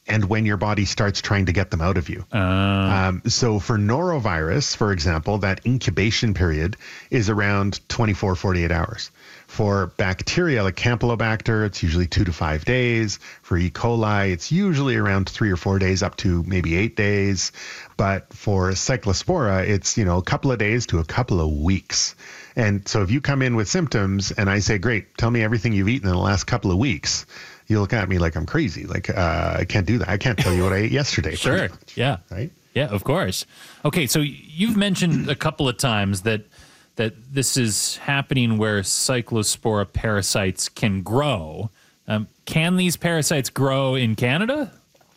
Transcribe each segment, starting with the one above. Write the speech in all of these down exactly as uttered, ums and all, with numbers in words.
and when your body starts trying to get them out of you. Uh, Um, so for norovirus, for example, that incubation period is around twenty-four, forty-eight hours. For bacteria like Campylobacter, it's usually two to five days. For E. coli, it's usually around three or four days up to maybe eight days. But for Cyclospora, it's, you know, a couple of days to a couple of weeks. And so if you come in with symptoms and I say, great, tell me everything you've eaten in the last couple of weeks, you look at me like I'm crazy. Like, uh, I can't do that. I can't tell you what I ate yesterday. Sure. Much, yeah. Right? Yeah, of course. Okay, so you've mentioned a couple of times that that this is happening where Cyclospora parasites can grow. Um, can these parasites grow in Canada?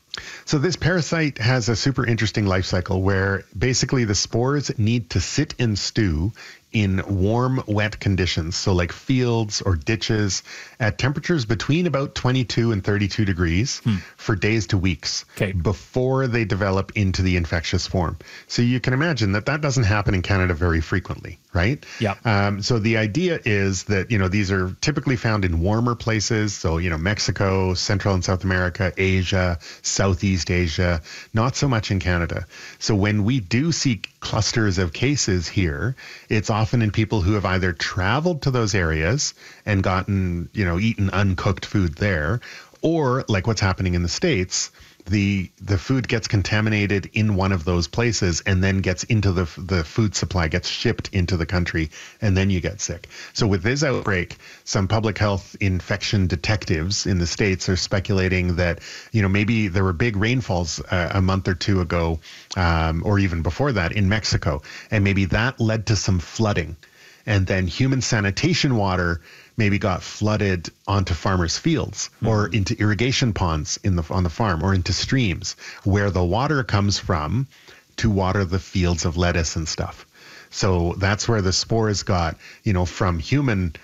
So this parasite has a super interesting life cycle where basically the spores need to sit and stew in warm, wet conditions. So like fields or ditches at temperatures between about twenty-two and thirty-two degrees hmm. for days to weeks okay. before they develop into the infectious form. So you can imagine that that doesn't happen in Canada very frequently, right? Yeah. Um, so the idea is that, you know, these are typically found in warmer places. So, you know, Mexico, Central and South America, Asia, Southeast Asia, not so much in Canada. So when we do see clusters of cases here, it's often in people who have either traveled to those areas and gotten, you know, eaten uncooked food there, or like what's happening in the States, the the food gets contaminated in one of those places and then gets into the the food supply, gets shipped into the country, and then you get sick. So with this outbreak, some public health infection detectives in the States are speculating that, you know, maybe there were big rainfalls uh, a month or two ago, um, or even before that in Mexico, and maybe that led to some flooding. And then human sanitation water maybe got flooded onto farmers' fields mm-hmm. or into irrigation ponds in the on the farm or into streams where the water comes from to water the fields of lettuce and stuff. So that's where the spores got, you know, from human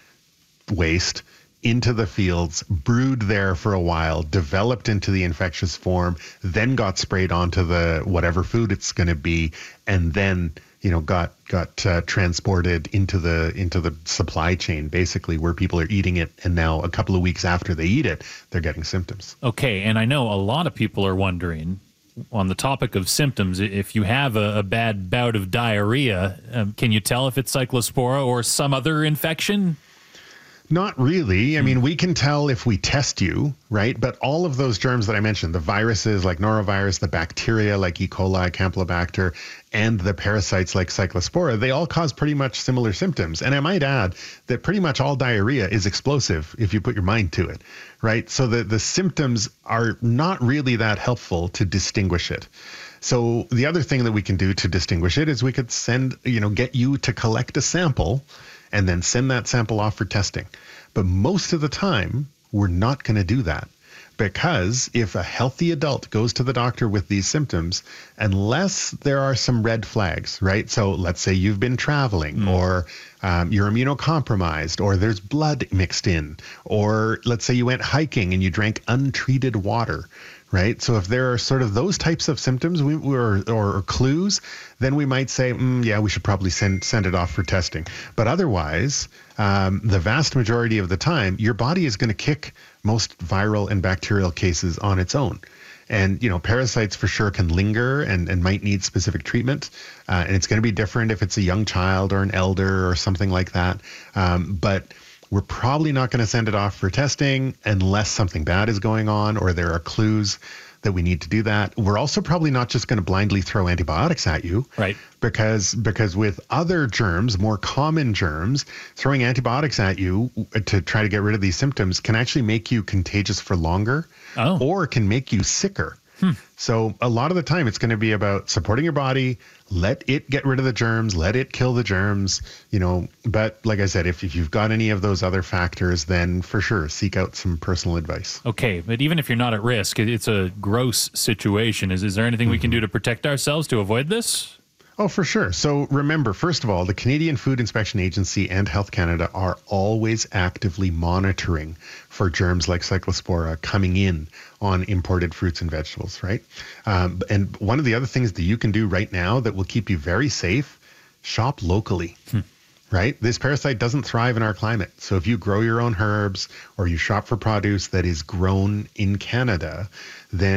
waste into the fields, brewed there for a while, developed into the infectious form, then got sprayed onto the whatever food it's going to be, and then, you know, got got uh, transported into the into the supply chain, basically, where people are eating it, and now a couple of weeks after they eat it, they're getting symptoms. Okay, and I know a lot of people are wondering, on the topic of symptoms, if you have a, a bad bout of diarrhea, um, can you tell if it's Cyclospora or some other infection? Not really. I mean, we can tell if we test you, right? But all of those germs that I mentioned, the viruses like norovirus, the bacteria like E. coli, Campylobacter, and the parasites like Cyclospora, they all cause pretty much similar symptoms. And I might add that pretty much all diarrhea is explosive if you put your mind to it, right? So the, the symptoms are not really that helpful to distinguish it. So the other thing that we can do to distinguish it is we could send, you know, get you to collect a sample and then send that sample off for testing. But most of the time, we're not going to do that, because if a healthy adult goes to the doctor with these symptoms, unless there are some red flags, right? So let's say you've been traveling mm. or um, you're immunocompromised, or there's blood mixed in, or let's say you went hiking and you drank untreated water, right? So if there are sort of those types of symptoms we, or, or clues, then we might say, mm, yeah, we should probably send send it off for testing. But otherwise, um, the vast majority of the time, your body is going to kick most viral and bacterial cases on its own. And, you know, parasites for sure can linger and, and might need specific treatment. Uh, and it's going to be different if it's a young child or an elder or something like that. Um, but we're probably not going to send it off for testing unless something bad is going on or there are clues that we need to do that. We're also probably not just going to blindly throw antibiotics at you. Right. Because because with other germs, more common germs, throwing antibiotics at you to try to get rid of these symptoms can actually make you contagious for longer oh. or can make you sicker. Hmm. So a lot of the time it's going to be about supporting your body, let it get rid of the germs, let it kill the germs, you know. But like I said, if, if you've got any of those other factors, then for sure, seek out some personal advice. Okay, but even if you're not at risk, it's a gross situation. Is, is there anything mm-hmm. we can do to protect ourselves to avoid this? Oh, for sure. So remember, first of all, the Canadian Food Inspection Agency and Health Canada are always actively monitoring for germs like Cyclospora coming in on imported fruits and vegetables, right? Um, and one of the other things that you can do right now that will keep you very safe, shop locally. Hmm. Right? This parasite doesn't thrive in our climate. So if you grow your own herbs or you shop for produce that is grown in Canada, then